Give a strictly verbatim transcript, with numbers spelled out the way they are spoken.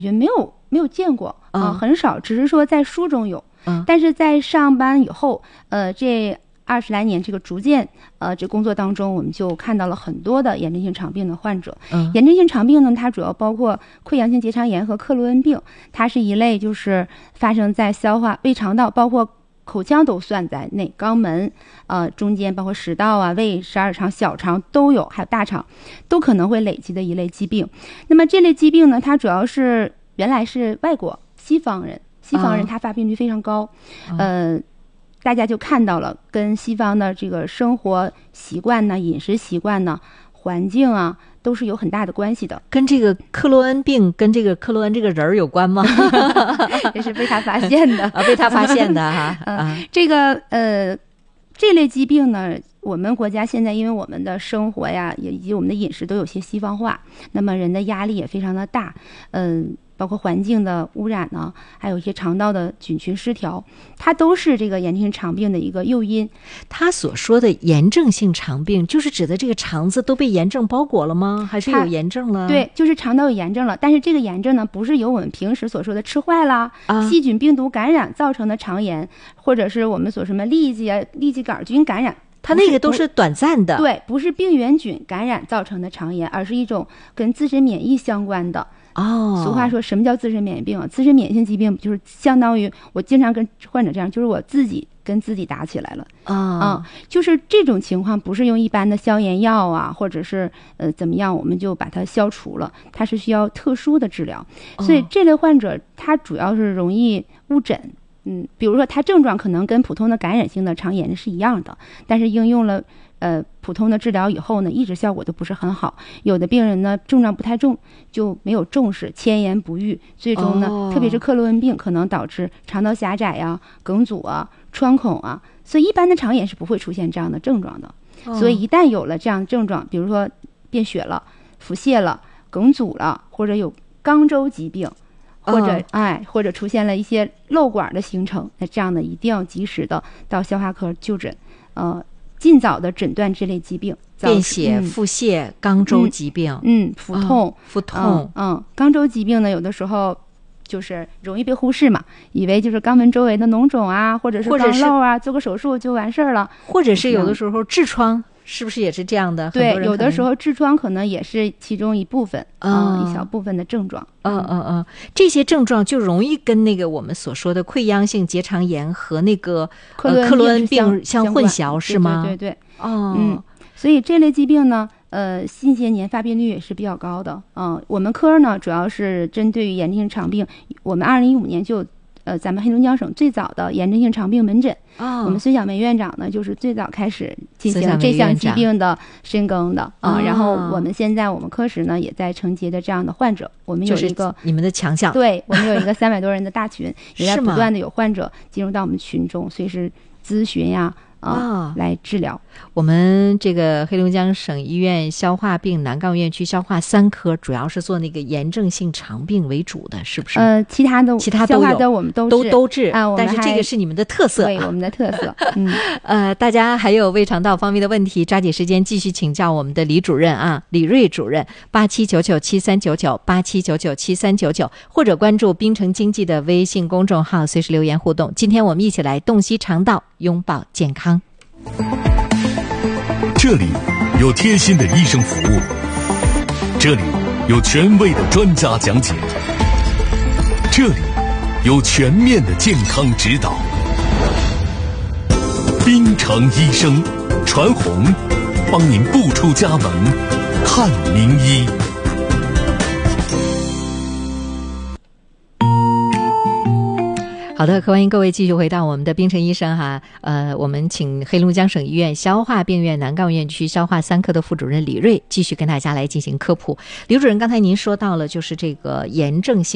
觉没有没有见过啊、呃，很少，只是说在书中有。 嗯， 但是在上班以后，呃，这二十来年这个逐渐呃这工作当中，我们就看到了很多的炎症性肠病的患者。 嗯， 炎症性肠病呢，它主要包括溃疡性结肠炎和克罗恩病，它是一类就是发生在消化胃肠道，包括口腔都算在内，肛门呃中间包括食道啊、胃、十二肠、小肠都有，还有大肠都可能会累积的一类疾病。那么这类疾病呢，它主要是原来是外国西方人，西方人他发病率非常高，嗯、呃。大家就看到了跟西方的这个生活习惯呢、饮食习惯呢、环境啊，都是有很大的关系的。 跟这个克罗恩病跟这个克罗恩这个人有关吗？ 这是被他发现的啊，被他发现的哈。 嗯，这个呃，这类疾病呢，我们国家现在因为我们的生活呀，也以及我们的饮食都有些西方化，那么人的压力也非常的大，嗯、呃。包括环境的污染呢，还有一些肠道的菌群失调，它都是这个炎症性肠病的一个诱因。 他所说的炎症性肠病，就是指的这个肠子都被炎症包裹了吗？还是有炎症了？ 对，就是肠道有炎症了。但是这个炎症呢，不是由我们平时所说的吃坏了、 啊、 细菌、病毒感染造成的肠炎，或者是我们所什么痢疾啊、痢疾杆菌感染。 它那个都是短暂的， 对，不是病原菌感染造成的肠炎，而是一种跟自身免疫相关的。 哦， 俗话说什么叫自身免疫病啊？自身免疫性疾病就是相当于我经常跟患者这样，就是我自己跟自己打起来了啊、 哦嗯，就是这种情况不是用一般的消炎药啊，或者是呃怎么样我们就把它消除了，它是需要特殊的治疗。 哦、 所以这类患者他主要是容易误诊。嗯，比如说它症状可能跟普通的感染性的肠炎是一样的，但是应用了呃普通的治疗以后呢，一直效果都不是很好。有的病人呢症状不太重，就没有重视，迁延不愈，最终呢、哦，特别是克罗恩病可能导致肠道狭窄呀、梗阻啊、穿孔啊，所以一般的肠炎是不会出现这样的症状的。哦、所以一旦有了这样的症状，比如说变血了、腹泻了、梗阻了，或者有肛周疾病。或者、哦、哎，或者出现了一些漏管的形成，那这样的一定要及时的到消化科就诊，呃，尽早的诊断这类疾病， 便血、嗯、腹泻、肛周疾病， 嗯，嗯腹痛、 哦、腹痛， 嗯，肛、嗯、周疾病呢，有的时候就是容易被忽视嘛，以为就是肛门周围的脓肿啊，或者是肛瘘啊，做个手术就完事儿了， 或者是有的时候痔疮。是不是也是这样的？ 对，有的时候痔疮可能也是其中一部分， 嗯、 呃，一小部分的症状。 嗯嗯嗯，这些症状就容易跟那个我们所说的溃疡性结肠炎和那个克罗恩病相混淆， 是吗？ 对对对， 哦， 嗯，所以这类疾病呢，呃，近些年发病率也是比较高的。嗯、呃，我们科呢主要是针对于炎症性肠病，我们二零一五年就。呃，咱们黑龙江省最早的炎症性肠病门诊， 哦， 我们孙晓梅院长呢，就是最早开始进行这项疾病的深耕的啊、呃。然后我们现在我们科室呢也在承接的这样的患者，我们有一个、 就是、你们的强项， 对我们有一个三百多人的大群，也在不断的有患者进入到我们群中，随时咨询呀。啊、哦，来治疗。 我们这个黑龙江省医院消化病南岗院区消化三科，主要是做那个炎症性肠病为主的，是不是？ 呃，其他的其他都有， 消化的我们都都都治啊、呃， 但是这个是你们的特色， 对我们的特色。嗯， 呃，大家还有胃肠道方面的问题，抓紧时间继续请教我们的李主任啊，李瑞主任，八七九九七三九九八七九九七三九九，或者关注滨城经济的微信公众号，随时留言互动。今天我们一起来洞悉肠道，拥抱健康。 这里有贴心的医生服务，这里有权威的专家讲解，这里有全面的健康指导。滨城医生传红，帮您不出家门看名医。 好的，欢迎各位继续回到我们的滨城医生哈，呃，我们请黑龙江省医院消化病院南岗院区消化三科的副主任李瑞继续跟大家来进行科普。李主任，刚才您说到了就是这个炎症性